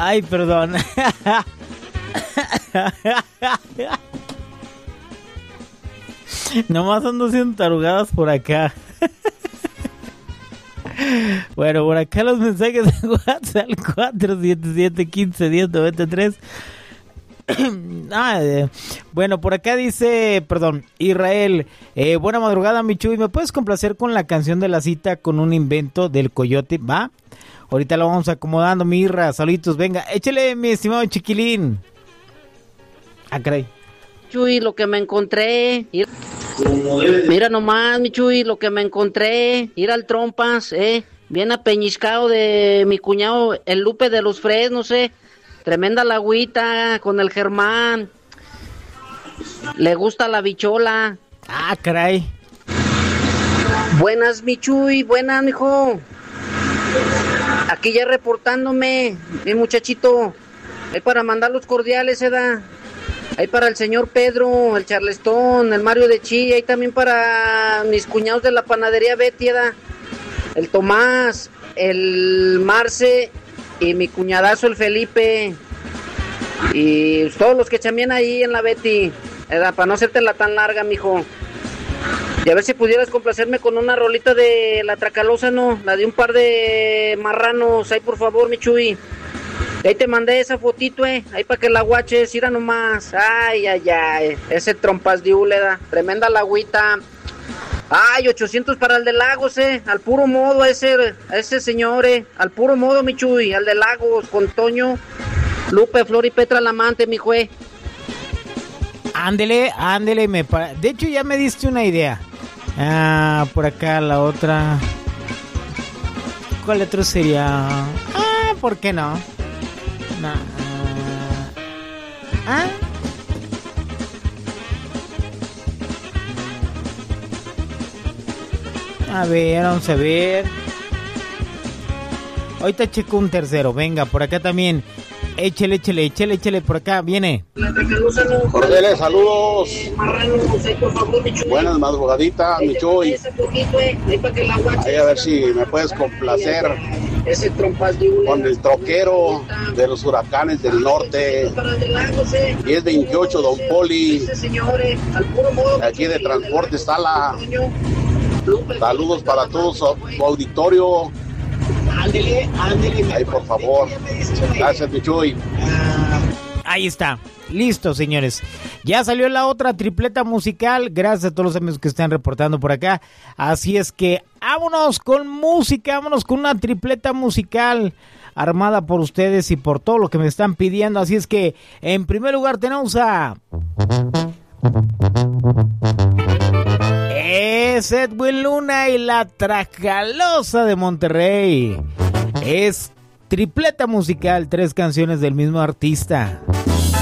Ay, perdón. Nomás ando haciendo tarugadas por acá. Bueno, por acá los mensajes de WhatsApp al 477-15-1093. Bueno, por acá dice, perdón, Israel, buena madrugada, mi Chuy, ¿me puedes complacer con la canción de la cita con un invento del Coyote? ¿Va? Ahorita lo vamos acomodando, mi Irra, saluditos, venga, échale, mi estimado chiquilín. Ah, caray. Chuy, lo que me encontré. Mira nomás, mi Chuy, lo que me encontré. Ir al Trompas, bien apeñiscado de mi cuñado, el Lupe de los Fresnos, Tremenda la agüita con el Germán. Le gusta la bichola. Ah, caray. Buenas, mi Chuy, buenas, mijo. Aquí ya reportándome, mi muchachito. Ahí para mandar los cordiales, Ahí para el señor Pedro, el Charleston, el Mario de Chilla. Ahí también para mis cuñados de la panadería Betty, el Tomás, el Marce y mi cuñadazo el Felipe. Y todos los que chambean ahí en la Betty, para no hacértela tan larga, mijo. Y a ver si pudieras complacerme con una rolita de la Tracalosa, ¿no? La de un par de marranos, ahí por favor, mi Chuy. Ahí te mandé esa fotito, ahí para que la guaches, mira nomás. Ay, ese Trompas de Úleda, tremenda la agüita. Ay, 800 para el de Lagos, al puro modo, a ese señor, al puro modo, mi Chuy, al de Lagos, con Toño, Lupe, Flor y Petra Lamante, mi jue. Ándele, de hecho ya me diste una idea. Por acá la otra. ¿Cuál otro sería? ¿Por qué no? A ver, vamos a ver. Ahorita checo un tercero. Venga, por acá también. Échale por acá, viene. Cordiales saludos. Buenas madrugaditas, mi Chuy. Ahí a ver si me puedes complacer con el troquero de los huracanes del norte. 1028, Don Poli. Aquí de Transporte Sala. Saludos para todos su auditorio. Ándele. Ahí, por favor. Gracias, mi Chuy. Ahí está. Listo, señores. Ya salió la otra tripleta musical. Gracias a todos los amigos que están reportando por acá. Así es que vámonos con música. Vámonos con una tripleta musical armada por ustedes y por todo lo que me están pidiendo. Así es que, en primer lugar, tenemos a... Es Edwin Luna y la Tracalosa de Monterrey. Es tripleta musical, 3 canciones del mismo artista.